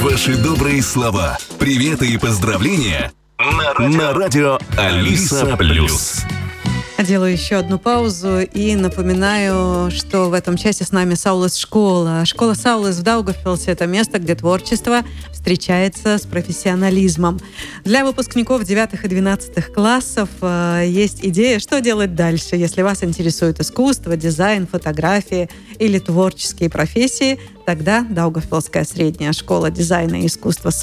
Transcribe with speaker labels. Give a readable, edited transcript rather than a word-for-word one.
Speaker 1: Ваши добрые слова, приветы и поздравления на радио Алиса Плюс.
Speaker 2: Делаю еще одну паузу и напоминаю, что в этом часе с нами Саулес школа. Школа Саулес в Даугавпилсе – это место, где творчество встречается с профессионализмом. Для выпускников 9 и 12 классов есть идея, что делать дальше. Если вас интересует искусство, дизайн, фотографии или творческие профессии, тогда Даугавпилская средняя школа дизайна и искусства